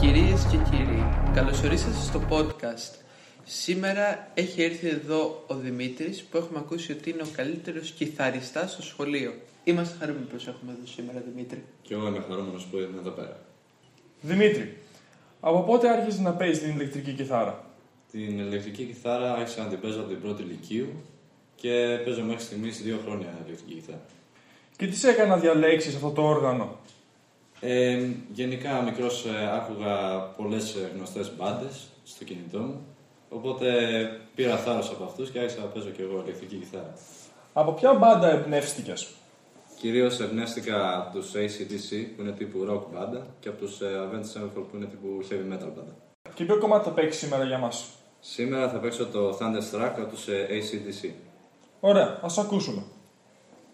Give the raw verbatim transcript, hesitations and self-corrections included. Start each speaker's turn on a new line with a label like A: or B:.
A: Κυρίες και κύριοι, καλώς ορίσατε στο podcast. Σήμερα έχει έρθει εδώ ο Δημήτρης που έχουμε ακούσει ότι είναι ο καλύτερος κιθαριστάς στο σχολείο. Είμαστε χαρούμενοι που έχουμε εδώ σήμερα, Δημήτρη.
B: Και εγώ είμαι χαρούμενος που είμαι εδώ πέρα.
C: Δημήτρη, από πότε άρχισες να παίζεις την ηλεκτρική κιθάρα?
B: Την ηλεκτρική κιθάρα άρχισα να την παίζω από την πρώτη λυκείου και παίζω μέχρι στιγμής δύο χρόνια ηλεκτρική κιθάρα.
C: Και τι σε έκανε να διαλέξεις αυτό το όργανο?
B: Ε, γενικά μικρός ε, άκουγα πολλές ε, γνωστές μπάντες στο κινητό μου, οπότε πήρα θάρρος από αυτούς και άρχισα να παίζω και εγώ ηλεκτρική κιθάρα.
C: Από ποια μπάντα εμπνεύστηκες?
B: Κυρίως εμπνεύστηκα από τους έι σι ντι σι που είναι τύπου rock μπάντα και από τους ε, Avenged Sevenfold που είναι τύπου heavy metal μπάντα.
C: Και ποιο κομμάτι θα παίξεις σήμερα για μας?
B: Σήμερα θα παίξω το Thunderstruck από τους ε, έι σι ντι σι.
C: Ωραία, ας ακούσουμε.